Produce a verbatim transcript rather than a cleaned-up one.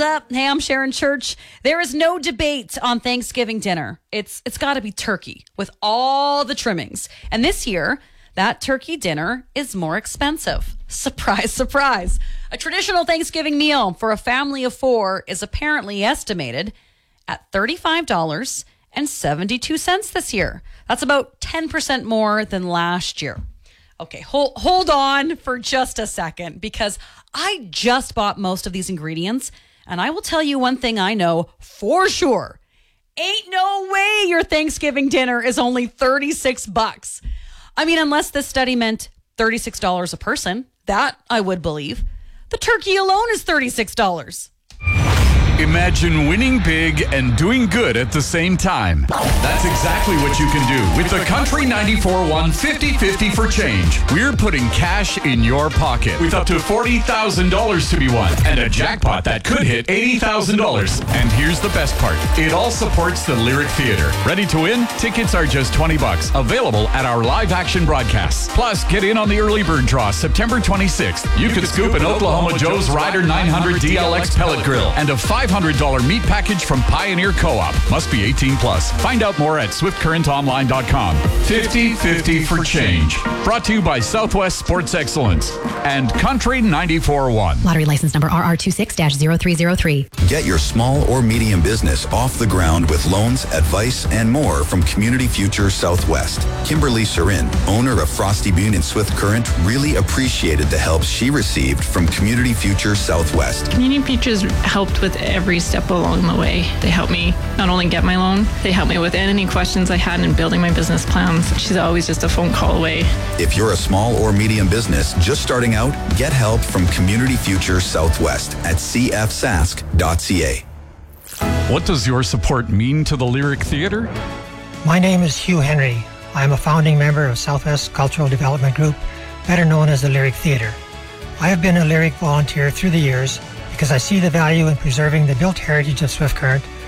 up? Hey, I'm Sharon Church. There is no debate on Thanksgiving dinner. It's It's got to be turkey with all the trimmings. And this year, that turkey dinner is more expensive. Surprise, surprise. A traditional Thanksgiving meal for a family of four is apparently estimated at thirty-five dollars and seventy-two cents this year. That's about ten percent more than last year. Okay, hold, hold on for just a second, because I just bought most of these ingredients, and I will tell you one thing I know for sure. Ain't no way your Thanksgiving dinner is only thirty-six bucks. I mean, unless this study meant thirty-six dollars a person, that I would believe. The turkey alone is thirty-six dollars. Imagine winning big and doing good at the same time. That's exactly what you can do with the Country ninety-four one fifty fifty for change. We're putting cash in your pocket with up to forty thousand dollars to be won and a jackpot that could hit eighty thousand dollars. And here's the best part. It all supports the Lyric Theatre. Ready to win? Tickets are just twenty bucks. Available at our live action broadcasts. Plus, get in on the early bird draw September twenty-sixth. You could scoop an Oklahoma Joe's Rider nine hundred D L X pellet grill and a five hundred dollars meat package from Pioneer Co-op. Must be eighteen plus. Find out more at swift current online dot com. fifty fifty for change. Brought to you by Southwest Sports Excellence and Country ninety-four one. Lottery license number R R two six dash zero three zero three. Get your small or medium business off the ground with loans, advice, and more from Community Future Southwest. Kimberly Surin, owner of Frosty Bean and Swift Current, really appreciated the help she received from Community Future Southwest. Community Futures helped with every step along the way. They helped me not only get my loan, they helped me with any questions I had in building my business plans. She's always just a phone call away. If you're a small or medium business just starting out, get help from Community Future Southwest at c f sask dot c a. What does your support mean to the Lyric Theatre? My name is Hugh Henry. I am a founding member of Southwest Cultural Development Group, better known as the Lyric Theatre. I have been a Lyric volunteer through the years because I see the value in preserving the built heritage of Swift Current